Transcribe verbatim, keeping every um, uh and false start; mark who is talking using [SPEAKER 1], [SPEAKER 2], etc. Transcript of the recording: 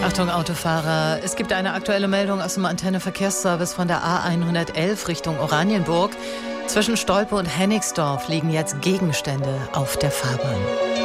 [SPEAKER 1] Achtung Autofahrer, es gibt eine aktuelle Meldung aus dem Antenne-Verkehrsservice von der A hundertelf Richtung Oranienburg. Zwischen Stolpe und Hennigsdorf liegen jetzt Gegenstände auf der Fahrbahn.